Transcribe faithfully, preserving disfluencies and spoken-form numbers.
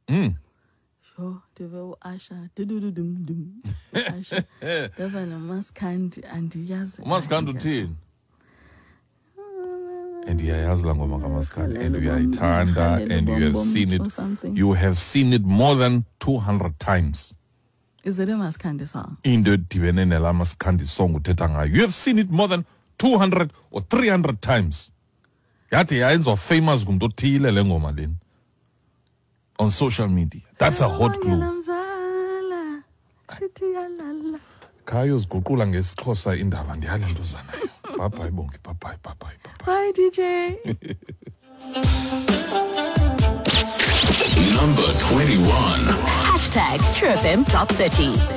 Mm. Sure, the Asha, dum dum. Asha, the Maskandi and Yaz. Umaskandi uthini? And iyayazi la ngoma kaMaskandi, and uyayithanda, and you have seen it. You have seen it more than two hundred times. Is it a Maskandi song? Into edibene nela Maskandi song uthetha ngayo. You have seen it more than two hundred or three hundred times. Yathi yayenza famous ngumuntu othile le ngoma leni. On social media. That's a hot clue. Khayo ziguqula ngesixhosa indaba ndiyale ntuzana yo. Bye bye bonke. Bye bye bye bye bye. Bye D J. Number twenty-one. Hashtag True F M Top thirty.